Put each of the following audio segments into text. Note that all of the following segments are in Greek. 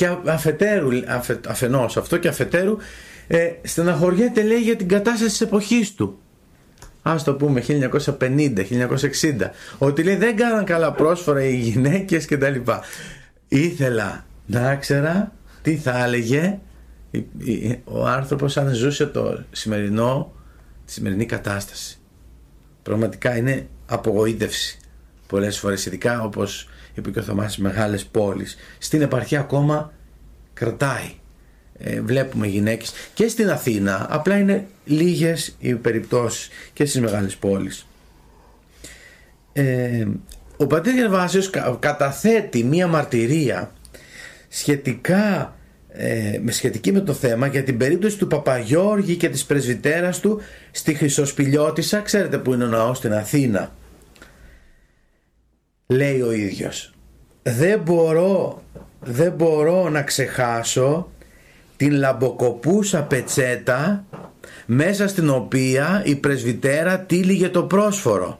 και αφενός αυτό και αφετέρου στεναχωριέται, λέει, για την κατάσταση της εποχής του. Ας το πούμε 1950, 1960, ότι λέει δεν κάναν καλά πρόσφορα οι γυναίκες και τα λοιπά. Ήθελα να ξέρα τι θα έλεγε ο άνθρωπος αν ζούσε τη σημερινή κατάσταση. Πραγματικά είναι απογοήτευση πολλές φορές, ειδικά όπως είπε και ο Θωμάς, στις μεγάλες πόλεις. Στην επαρχία ακόμα κρατάει. Βλέπουμε γυναίκες και στην Αθήνα, απλά είναι λίγες οι περιπτώσεις και στις μεγάλες πόλεις. Ο πατήρ Γερβάσιος καταθέτει μία μαρτυρία σχετική με το θέμα για την περίπτωση του Παπαγιώργη και της πρεσβυτέρας του στη Χρυσοσπηλιώτισσα. Ξέρετε που είναι ο ναός στην Αθήνα. Λέει ο ίδιος, δεν μπορώ να ξεχάσω την λαμποκοπούσα πετσέτα μέσα στην οποία η πρεσβυτέρα τύλιγε το πρόσφορο.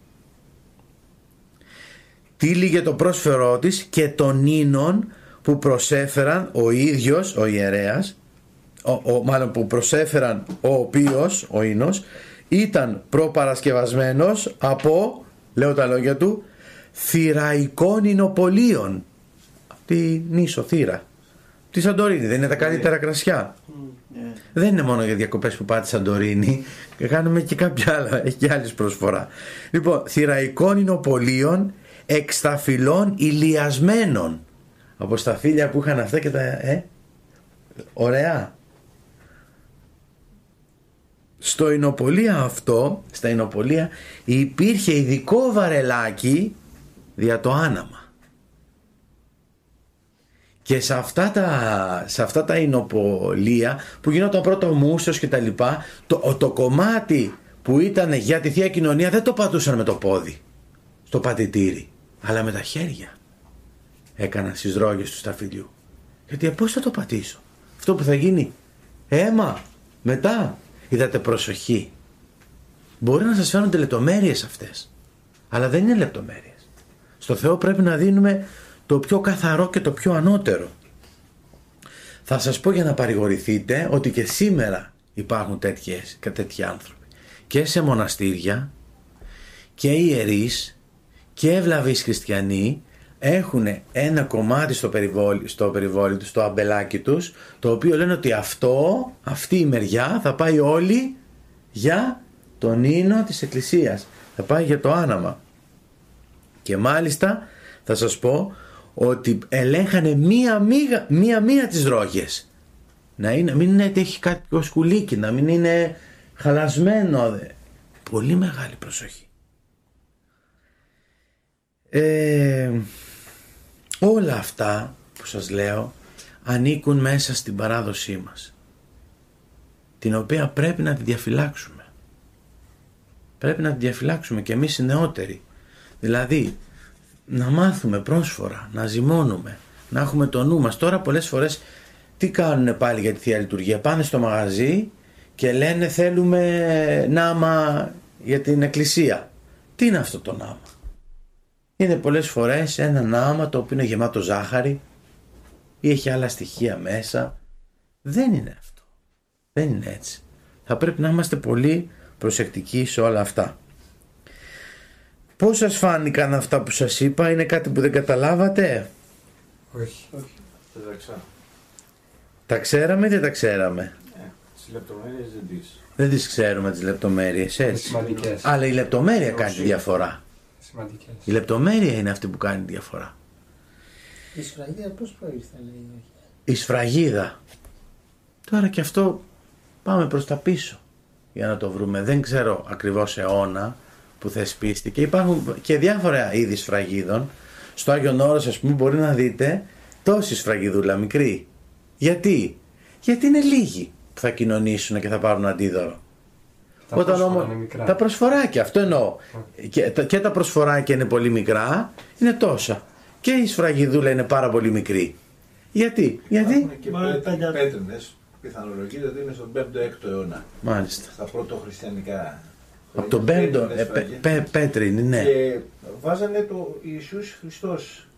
Τύλιγε το πρόσφορό της και των ίνων που προσέφεραν ο ίδιος ο ιερέας, μάλλον που προσέφεραν ο οποίος ο ίνος ήταν προπαρασκευασμένος από, λέω τα λόγια του, θηραϊκών ινοπολίων. Τη νήσο Θήρα, τη Σαντορίνη, δεν είναι τα καλύτερα κρασιά? Δεν είναι μόνο για διακοπές που πάτε Σαντορίνη, κάνουμε και κάποια άλλα, έχει και άλλες προσφορά. Λοιπόν, θηραϊκών ινοπολίων εξ τα φυλών ηλιασμένων, από στα φύλλα που είχαν αυτά και τα ωραία. Στο ινοπολία αυτό, στα ινοπολία υπήρχε ειδικό βαρελάκι δια το άναμα. Και σε αυτά τα ινοπολία που γινόταν πρώτο μούσος και τα λοιπά, το κομμάτι που ήταν για τη Θεία Κοινωνία δεν το πατούσαν με το πόδι στο πατητήρι, αλλά με τα χέρια έκαναν στις ρόγες του σταφυλιού. Γιατί πώς θα το πατήσω? Αυτό που θα γίνει αίμα μετά. Είδατε, προσοχή. Μπορεί να σας φαίνονται λεπτομέρειες αυτές, αλλά δεν είναι λεπτομέρειες. Στο Θεό πρέπει να δίνουμε το πιο καθαρό και το πιο ανώτερο. Θα σας πω για να παρηγορηθείτε ότι και σήμερα υπάρχουν τέτοιοι άνθρωποι και σε μοναστήρια και ιερείς και ευλαβείς χριστιανοί έχουν ένα κομμάτι στο περιβόλι τους, στο αμπελάκι τους, το οποίο λένε ότι αυτή η μεριά θα πάει όλη για τον ίνο της Εκκλησίας, θα πάει για το άναμα. Και μάλιστα θα σας πω ότι ελέγχανε μία τις ρόγες, να μην είναι ότι έχει κάτι σκουλίκι, να μην είναι χαλασμένο. Πολύ μεγάλη προσοχή. Όλα αυτά που σας λέω ανήκουν μέσα στην παράδοσή μας, την οποία πρέπει να τη διαφυλάξουμε. Πρέπει να τη διαφυλάξουμε και εμείς οι νεότεροι. Δηλαδή να μάθουμε πρόσφορα, να ζυμώνουμε, να έχουμε το νου μας. Τώρα πολλές φορές τι κάνουν πάλι για τη Θεία Λειτουργία? Πάνε στο μαγαζί και λένε θέλουμε νάμα για την εκκλησία. Τι είναι αυτό το νάμα? Είναι πολλές φορές ένα νάμα το οποίο είναι γεμάτο ζάχαρη ή έχει άλλα στοιχεία μέσα. Δεν είναι αυτό. Δεν είναι έτσι. Θα πρέπει να είμαστε πολύ προσεκτικοί σε όλα αυτά. Πώς σας φάνηκαν αυτά που σας είπα? Είναι κάτι που δεν καταλάβατε? Όχι. Δεν τα ξέρω. Τα ξέραμε ή δεν τα ξέραμε? Τις λεπτομέρειες δεν τις ξέρουμε τις λεπτομέρειες, έτσι. Αλλά η λεπτομέρεια κάνει τη διαφορά. Σημαντικές. Η λεπτομέρεια είναι αυτή που κάνει τη διαφορά. Η σφραγίδα πώς προήλθε, λέει? Η σφραγίδα. Τώρα και αυτό πάμε προς τα πίσω για να το βρούμε. Δεν ξέρω ακριβώς αιώνα που θεσπίστηκε. Υπάρχουν και διάφορα είδη σφραγίδων. Στο Άγιον Όρος, ας πούμε, μπορεί να δείτε τόση σφραγιδούλα μικρή. Γιατί είναι λίγοι που θα κοινωνήσουν και θα πάρουν αντίδωρο. Όταν όμως τα προσφοράκια, αυτό εννοώ, και τα προσφοράκια είναι πολύ μικρά, είναι τόσα, και η σφραγιδούλα είναι πάρα πολύ μικρή. Γιατί? Υπάρχουν και πέτρινες, πιθανολογείται ότι είναι στον 5ο-6ο αιώνα. Μάλιστα. Στα πρωτοχριστιανικά. Από τον 5ο, πέτρινη, ναι. Και βάζανε το Ιησούς Χριστός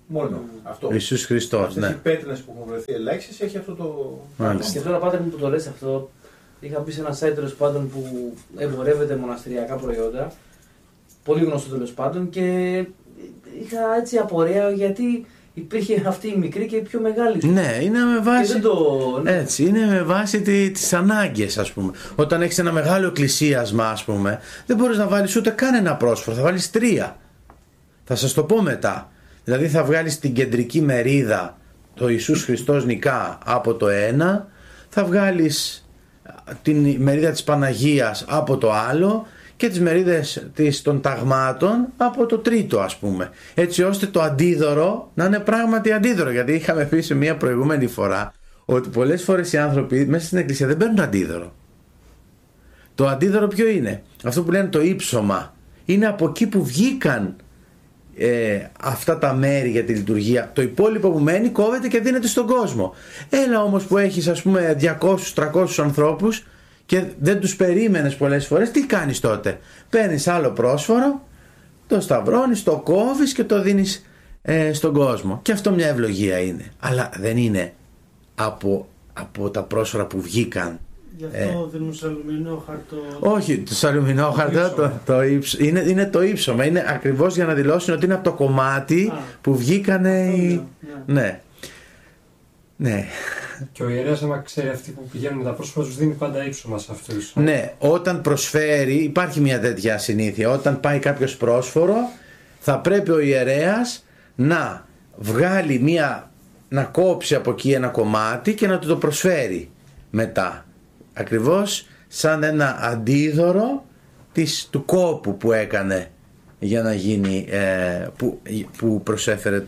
Μόνο αυτό. Ιησούς Χριστός, ναι. Οι πέτρινες που έχουν βρεθεί ελάχιστες έχει αυτό το. Και τώρα, πάτερ μου, που το λες αυτό, είχα πει σε ένα site τέλος πάντων που εμπορεύεται μοναστηριακά προϊόντα, πολύ γνωστό τέλος πάντων, και είχα έτσι απορία γιατί υπήρχε αυτή η μικρή και η πιο μεγάλη. Ναι, είναι με βάση. Ναι. Έτσι, είναι με βάση τις ανάγκες, ας πούμε. Όταν έχεις ένα μεγάλο εκκλησίασμα, ας πούμε, δεν μπορείς να βάλεις ούτε καν ένα πρόσφορο, θα βάλεις 3. Θα σας το πω μετά. Δηλαδή θα βγάλεις την κεντρική μερίδα, το Ιησούς Χριστός νικά, από το 1, θα βγάλεις την μερίδα της Παναγίας από το άλλο και τις μερίδες των ταγμάτων από το τρίτο, ας πούμε, έτσι ώστε το αντίδωρο να είναι πράγματι αντίδωρο. Γιατί είχαμε πει σε μια προηγούμενη φορά ότι πολλές φορές οι άνθρωποι μέσα στην εκκλησία δεν παίρνουν αντίδωρο. Το αντίδωρο ποιο είναι? Αυτό που λένε το ύψωμα. Είναι από εκεί που βγήκαν αυτά τα μέρη για τη λειτουργία. Το υπόλοιπο που μένει κόβεται και δίνεται στον κόσμο. Έλα όμως που έχεις, ας πούμε, 200-300 ανθρώπους και δεν τους περίμενες πολλές φορές, τι κάνεις τότε? Παίρνεις άλλο πρόσφορο, το σταυρώνεις, το κόβεις και το δίνεις στον κόσμο. Και αυτό μια ευλογία είναι. Αλλά δεν είναι από τα πρόσφορα που βγήκαν. Γι' αυτό δίνουν σε αλουμινόχαρτο. Όχι, το αλουμινόχαρτο είναι το ύψωμα. Είναι ακριβώς για να δηλώσουν ότι είναι από το κομμάτι που βγήκανε. Ναι. Ναι. Και ο ιερέας, άμα ξέρει αυτοί που πηγαίνουν με τα πρόσωπα, τους δίνει πάντα ύψωμα σε αυτούς. Ναι, όταν προσφέρει, υπάρχει μια τέτοια συνήθεια. Όταν πάει κάποιος πρόσφορο, θα πρέπει ο ιερέας να βγάλει να κόψει από εκεί ένα κομμάτι και να του το προσφέρει μετά. Ακριβώς σαν ένα αντίδωρο του κόπου που έκανε για να γίνει, που προσέφερε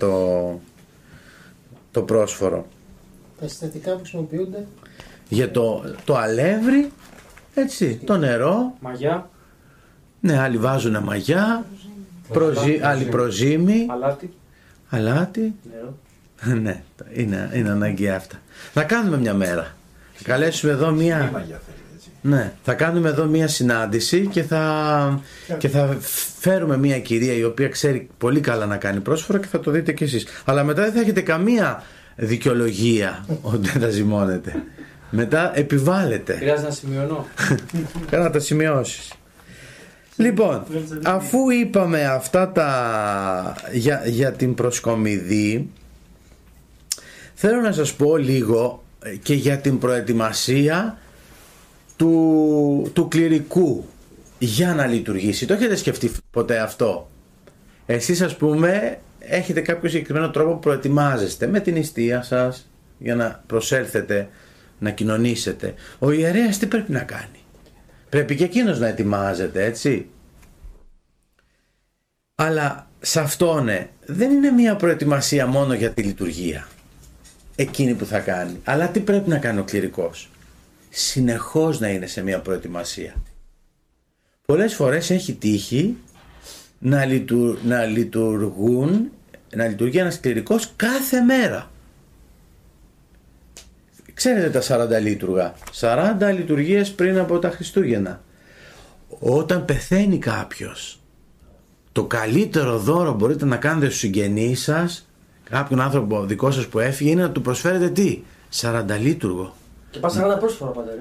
το πρόσφορο. Τα συστατικά που χρησιμοποιούνται Για το αλεύρι, έτσι, το νερό. Μαγιά. Ναι, άλλοι βάζουν μαγιά, άλλοι προζύμι, αλάτι. Νερό. Ναι, είναι αναγκαία αυτά. Θα κάνουμε μια μέρα. Θα καλέσουμε εδώ θα κάνουμε εδώ μια συνάντηση και θα φέρουμε μια κυρία η οποία ξέρει πολύ καλά να κάνει πρόσφορα και θα το δείτε κι εσείς. Αλλά μετά δεν θα έχετε καμία δικαιολογία ότι δεν θα ζυμώνετε. Μετά επιβάλλεται. Χρειάζεται να σημειώνω. Κάνα τα σημειώσεις. Λοιπόν, αφού είπαμε αυτά για την προσκομιδή, θέλω να σας πω λίγο και για την προετοιμασία του κληρικού για να λειτουργήσει. Το έχετε σκεφτεί ποτέ αυτό? Εσείς, ας πούμε, έχετε κάποιο συγκεκριμένο τρόπο που προετοιμάζεστε με την νηστεία σας για να προσέλθετε, να κοινωνήσετε. Ο ιερέας τι πρέπει να κάνει? Πρέπει και εκείνος να ετοιμάζεται, έτσι. Αλλά σε αυτό, ναι, δεν είναι μια προετοιμασία μόνο για τη λειτουργία εκείνη που θα κάνει. Αλλά τι πρέπει να κάνει ο κληρικός? Συνεχώς να είναι σε μια προετοιμασία. Πολλές φορές έχει τύχει να λειτουργεί ένας κληρικός κάθε μέρα. Ξέρετε τα 40 λειτουργά, 40 λειτουργίες πριν από τα Χριστούγεννα. Όταν πεθαίνει κάποιος, το καλύτερο δώρο μπορείτε να κάνετε στους συγγενείς σας, κάποιον άνθρωπο δικό σας που έφυγε, είναι να του προσφέρετε τι? 40 λειτουργο. Και πας 40 πρόσφορα πάντα,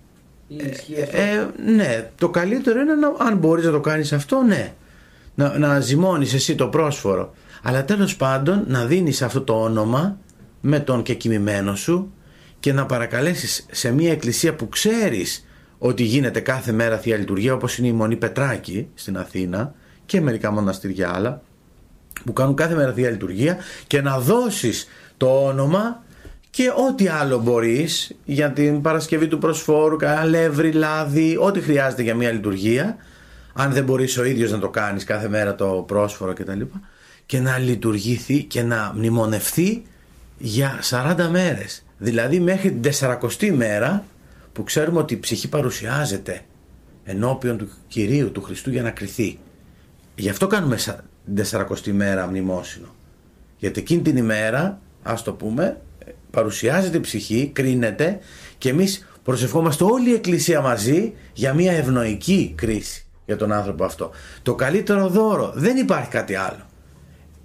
ναι, το καλύτερο είναι αν μπορείς να το κάνεις αυτό, ναι. Να ζυμώνεις εσύ το πρόσφορο. Αλλά τέλος πάντων να δίνεις αυτό το όνομα με τον κεκοιμημένο σου και να παρακαλέσεις σε μια εκκλησία που ξέρεις ότι γίνεται κάθε μέρα Θεία Λειτουργία, όπως είναι η Μονή Πετράκη στην Αθήνα και μερικά μοναστηριά άλλα που κάνουν κάθε μέρα Θεία Λειτουργία, και να δώσεις το όνομα και ό,τι άλλο μπορείς για την Παρασκευή του προσφόρου, αλεύρι, λάδι, ό,τι χρειάζεται για μια λειτουργία, αν δεν μπορείς ο ίδιος να το κάνεις κάθε μέρα το πρόσφορο κτλ, και να λειτουργηθεί και να μνημονευθεί για 40 μέρες. Δηλαδή μέχρι την 40η μέρα που ξέρουμε ότι η ψυχή παρουσιάζεται ενώπιον του Κυρίου, του Χριστού, για να κριθεί. Γι' αυτό κάνουμε την 40η μέρα μνημόσυνο. Γιατί εκείνη την ημέρα, ας το πούμε, παρουσιάζεται η ψυχή, κρίνεται, και εμείς προσευχόμαστε όλη η Εκκλησία μαζί για μια ευνοϊκή κρίση για τον άνθρωπο αυτό. Το καλύτερο δώρο, δεν υπάρχει κάτι άλλο.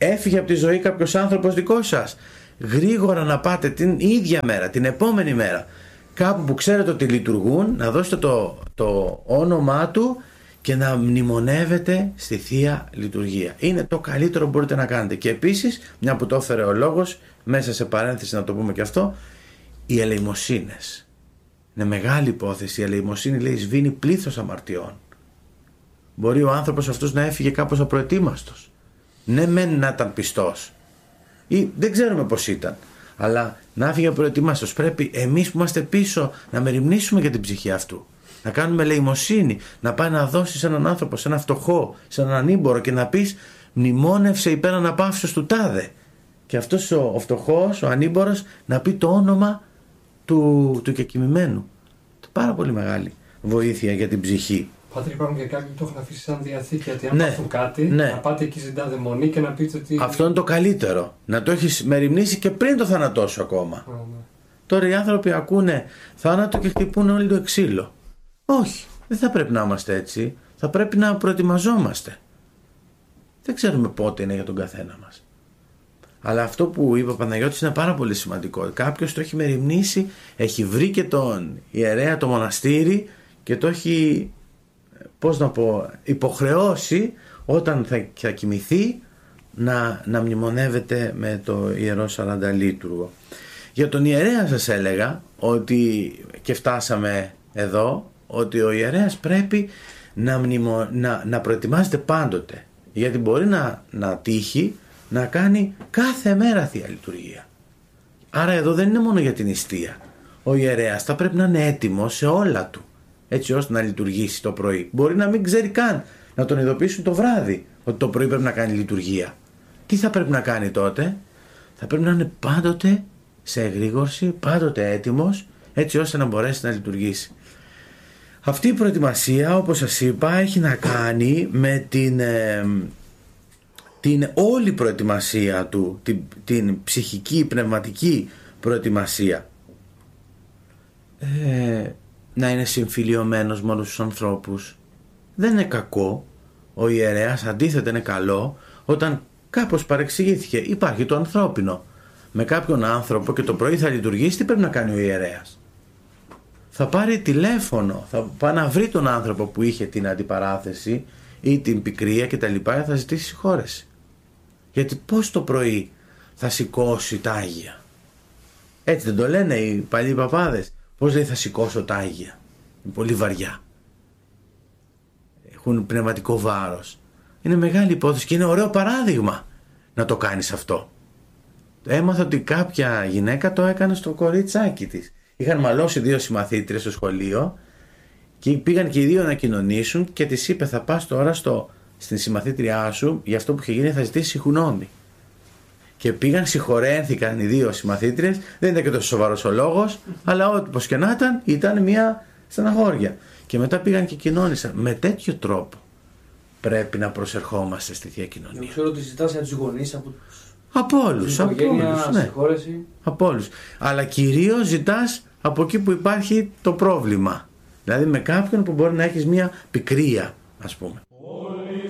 έφυγε από τη ζωή κάποιος άνθρωπος δικός σας, γρήγορα να πάτε την ίδια μέρα, την επόμενη μέρα, κάπου που ξέρετε ότι λειτουργούν, να δώσετε το όνομά του και να μνημονεύετε στη Θεία Λειτουργία. Είναι το καλύτερο που μπορείτε να κάνετε. Και επίσης, μια που το έφερε ο λόγος, μέσα σε παρένθεση να το πούμε και αυτό, οι ελεημοσύνες. Είναι μεγάλη υπόθεση. Η ελεημοσύνη, λέει, σβήνει πλήθος αμαρτιών. Μπορεί ο άνθρωπος αυτός να έφυγε κάπως απροετοίμαστος. Ναι, μεν να ήταν πιστός, ή δεν ξέρουμε πώς ήταν, αλλά να έφυγε απροετοίμαστος. Πρέπει εμείς που είμαστε πίσω να μεριμνήσουμε για την ψυχή αυτού. Να κάνουμε ελεημοσύνη, να πάει να δώσει σε έναν άνθρωπο, σε έναν φτωχό, σε έναν ανήμπορο και να πεις μνημόνευσε υπέρ αναπαύσεως του τάδε. Και αυτός ο φτωχός, ο ανήμπορος, να πει το όνομα του κεκοιμημένου. Πάρα πολύ μεγάλη βοήθεια για την ψυχή. Πατρί, υπάρχουν και κάποιοι που το έχουν αφήσει σαν διαθήκη, γιατί αν πάθουν κάτι, να πάτε εκεί στην τάδε μονή και να πείτε ότι. Αυτό είναι το καλύτερο. Να το έχεις μεριμνήσει και πριν το θάνατό σου ακόμα. Ναι. Τώρα οι άνθρωποι ακούνε θάνατο και χτυπούν όλοι το ξύλο. Όχι, δεν θα πρέπει να είμαστε έτσι. Θα πρέπει να προετοιμαζόμαστε. Δεν ξέρουμε πότε είναι για τον καθένα μας. Αλλά αυτό που είπε ο Παναγιώτης είναι πάρα πολύ σημαντικό. Κάποιος το έχει μεριμνήσει, έχει βρει και τον ιερέα, το μοναστήρι και το έχει, πώς να πω, υποχρεώσει όταν θα κοιμηθεί να μνημονεύεται με το Ιερό Σαρανταλίτουργο. Για τον ιερέα σας έλεγα ότι, και φτάσαμε εδώ, ότι ο ιερέας πρέπει να προετοιμάζεται πάντοτε, γιατί μπορεί να τύχει να κάνει κάθε μέρα Θεία Λειτουργία. Άρα εδώ δεν είναι μόνο για την νηστεία. Ο ιερέας θα πρέπει να είναι έτοιμος σε όλα του, έτσι ώστε να λειτουργήσει το πρωί. Μπορεί να μην ξέρει καν, να τον ειδοποιήσουν το βράδυ ότι το πρωί πρέπει να κάνει λειτουργία. Τι θα πρέπει να κάνει τότε? Θα πρέπει να είναι πάντοτε σε εγρήγορση, πάντοτε έτοιμος, έτσι ώστε να μπορέσει να λειτουργήσει. Αυτή η προετοιμασία, όπως σας είπα, έχει να κάνει με την όλη προετοιμασία του, την ψυχική, πνευματική προετοιμασία. Να είναι συμφιλιωμένος με όλους τους ανθρώπους. Δεν είναι κακό. Ο ιερέας αντίθετα είναι καλό όταν κάπως παρεξηγήθηκε. Υπάρχει το ανθρώπινο. Με κάποιον άνθρωπο και το πρωί θα λειτουργήσει, τι πρέπει να κάνει ο ιερέας? Θα πάρει τηλέφωνο, θα πάει να βρει τον άνθρωπο που είχε την αντιπαράθεση ή την πικρία και τα λοιπά, θα ζητήσει συγχώρεση. Γιατί πώς το πρωί θα σηκώσει τα Άγια? Έτσι δεν το λένε οι παλιοί παπάδες? Πώς λέει θα σηκώσω τα Άγια? Είναι πολύ βαριά. Έχουν πνευματικό βάρος. Είναι μεγάλη υπόθεση και είναι ωραίο παράδειγμα να το κάνεις αυτό. Έμαθα ότι κάποια γυναίκα το έκανε στο κοριτσάκι της. Είχαν μαλώσει 2 συμμαθήτριες στο σχολείο και πήγαν και οι 2 να κοινωνήσουν και της είπε θα πας τώρα στην συμμαθήτριά σου για αυτό που είχε γίνει, θα ζητήσει συγγνώμη. Και πήγαν, συγχωρέθηκαν οι 2 συμμαθήτριες, δεν ήταν και τόσο σοβαρός ο λόγος, αλλά όπως και να ήταν μια στεναχώρια. Και μετά πήγαν και κοινώνησαν. Με τέτοιο τρόπο πρέπει να προσερχόμαστε στη Θεία Κοινωνία. Ξέρω ότι ζητάς για τους γονείς από όλους, από όλους. Αλλά κυρίως ζητάς από εκεί που υπάρχει το πρόβλημα. Δηλαδή με κάποιον που μπορεί να έχεις μια πικρία, ας πούμε.